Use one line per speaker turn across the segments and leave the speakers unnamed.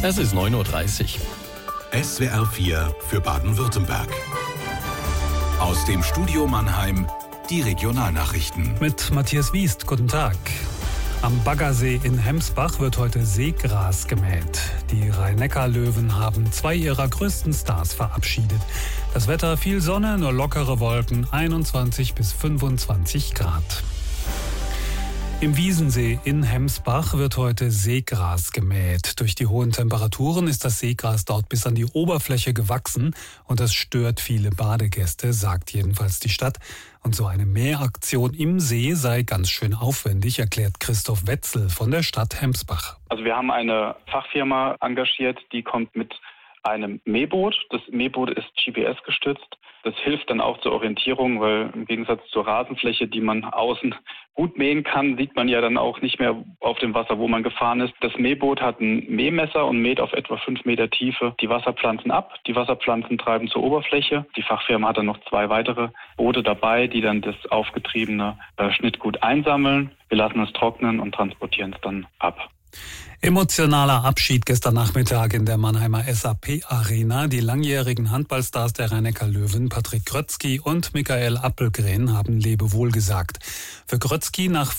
Es ist 9:30 Uhr.
SWR 4 für Baden-Württemberg. Aus dem Studio Mannheim die Regionalnachrichten.
Mit Matthias Wiest, guten Tag. Am Baggersee in Hemsbach wird heute Seegras gemäht. Die Rhein-Neckar-Löwen haben 2 ihrer größten Stars verabschiedet. Das Wetter: viel Sonne, nur lockere Wolken, 21 bis 25 Grad. Im Wiesensee in Hemsbach wird heute Seegras gemäht. Durch die hohen Temperaturen ist das Seegras dort bis an die Oberfläche gewachsen und das stört viele Badegäste, sagt jedenfalls die Stadt. Und so eine Mähaktion im See sei ganz schön aufwendig, erklärt Christoph Wetzel von der Stadt Hemsbach.
Also wir haben eine Fachfirma engagiert, die kommt mit einem Mähboot. Das Mähboot ist GPS gestützt. Das hilft dann auch zur Orientierung, weil im Gegensatz zur Rasenfläche, die man außen gut mähen kann, sieht man ja dann auch nicht mehr auf dem Wasser, wo man gefahren ist. Das Mähboot hat ein Mähmesser und mäht auf etwa 5 Meter Tiefe die Wasserpflanzen ab. Die Wasserpflanzen treiben zur Oberfläche. Die Fachfirma hat dann noch 2 weitere Boote dabei, die dann das aufgetriebene Schnittgut einsammeln. Wir lassen es trocknen und transportieren es dann ab.
Emotionaler Abschied gestern Nachmittag in der Mannheimer SAP-Arena. Die langjährigen Handballstars der Rhein-Neckar-Löwen, Patrick Grötzky und Michael Appelgren, haben Lebewohl gesagt. Für Grötzky nach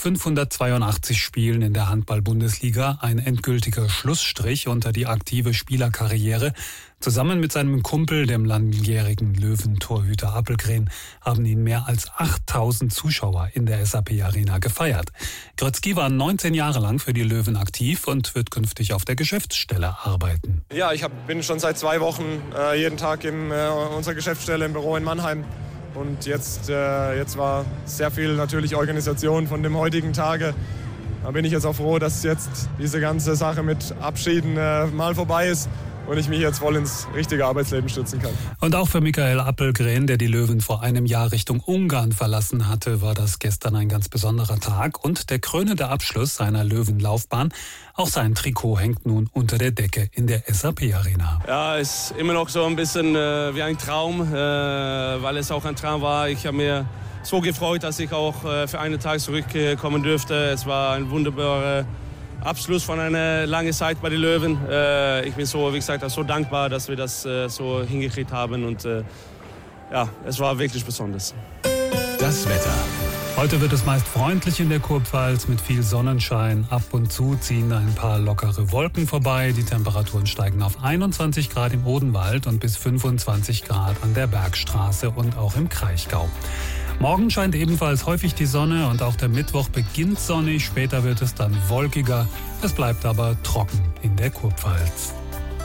582 Spielen in der Handball-Bundesliga ein endgültiger Schlussstrich unter die aktive Spielerkarriere. Zusammen mit seinem Kumpel, dem langjährigen Löwentorhüter Appelgren, haben ihn mehr als 8000 Zuschauer in der SAP-Arena gefeiert. Grötzky war 19 Jahre lang für die Löwen aktiv und wird künftig auf der Geschäftsstelle arbeiten.
Ja, ich bin schon seit 2 Wochen jeden Tag in unserer Geschäftsstelle im Büro in Mannheim. Und jetzt war sehr viel natürlich Organisation von dem heutigen Tage. Da bin ich jetzt auch froh, dass jetzt diese ganze Sache mit Abschieden mal vorbei ist und ich mich jetzt voll ins richtige Arbeitsleben stützen kann.
Und auch für Michael Appelgren, der die Löwen vor einem Jahr Richtung Ungarn verlassen hatte, war das gestern ein ganz besonderer Tag und der krönende Abschluss seiner Löwenlaufbahn. Auch sein Trikot hängt nun unter der Decke in der SAP-Arena.
Ja, ist immer noch so ein bisschen wie ein Traum, weil es auch ein Traum war. Ich habe mir so gefreut, dass ich auch für einen Tag zurückkommen dürfte. Es war ein wunderbarer Abschluss von einer langen Zeit bei den Löwen. Ich bin so, wie gesagt, so dankbar, dass wir das so hingekriegt haben. Und ja, es war wirklich besonders.
Das Wetter.
Heute wird es meist freundlich in der Kurpfalz mit viel Sonnenschein. Ab und zu ziehen ein paar lockere Wolken vorbei. Die Temperaturen steigen auf 21 Grad im Odenwald und bis 25 Grad an der Bergstraße und auch im Kraichgau. Morgen scheint ebenfalls häufig die Sonne und auch der Mittwoch beginnt sonnig. Später wird es dann wolkiger. Es bleibt aber trocken in der Kurpfalz.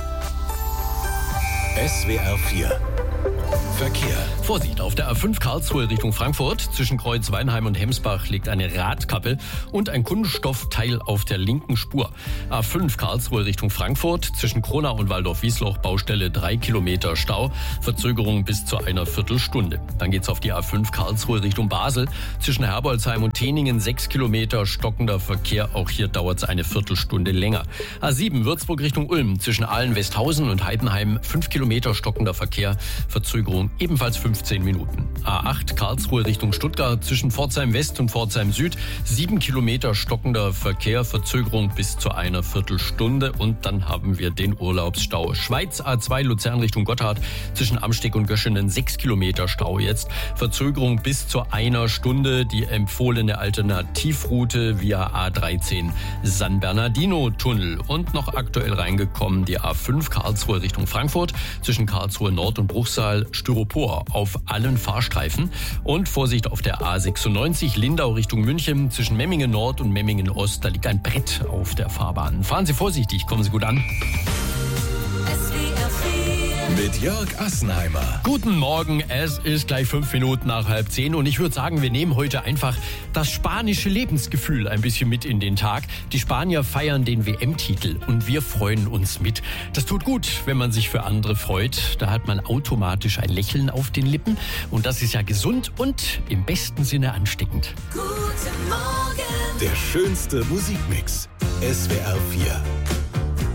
SWR 4 Verkehr.
Vorsicht, auf der A5 Karlsruhe Richtung Frankfurt. Zwischen Kreuz Weinheim und Hemsbach liegt eine Radkappe und ein Kunststoffteil auf der linken Spur. A5 Karlsruhe Richtung Frankfurt. Zwischen Kronau und Waldorf-Wiesloch Baustelle 3 Kilometer Stau. Verzögerung bis zu einer Viertelstunde. Dann geht's auf die A5 Karlsruhe Richtung Basel. Zwischen Herbolzheim und Teningen 6 Kilometer stockender Verkehr. Auch hier dauert es eine Viertelstunde länger. A7 Würzburg Richtung Ulm. Zwischen Aalen-Westhausen und Heidenheim 5 Kilometer stockender Verkehr. Verzögerung ebenfalls 15 Minuten. A8 Karlsruhe Richtung Stuttgart zwischen Pforzheim West und Pforzheim Süd 7 Kilometer stockender Verkehr, Verzögerung bis zu einer Viertelstunde. Und dann haben wir den Urlaubsstau. Schweiz A2 Luzern Richtung Gotthard zwischen Amsteg und Göschenen 6 Kilometer Stau jetzt. Verzögerung bis zu einer Stunde. Die empfohlene Alternativroute via A13 San Bernardino Tunnel. Und noch aktuell reingekommen die A5 Karlsruhe Richtung Frankfurt zwischen Karlsruhe Nord und Bruchsal Styropor auf allen Fahrstreifen. Und Vorsicht auf der A96 Lindau Richtung München zwischen Memmingen Nord und Memmingen Ost. Da liegt ein Brett auf der Fahrbahn. Fahren Sie vorsichtig, kommen Sie gut an.
Mit Jörg Assenheimer.
Guten Morgen, es ist gleich 5 Minuten nach 9:30 und ich würde sagen, wir nehmen heute einfach das spanische Lebensgefühl ein bisschen mit in den Tag. Die Spanier feiern den WM-Titel und wir freuen uns mit. Das tut gut, wenn man sich für andere freut. Da hat man automatisch ein Lächeln auf den Lippen und das ist ja gesund und im besten Sinne ansteckend.
Guten Morgen. Der schönste Musikmix. SWR 4.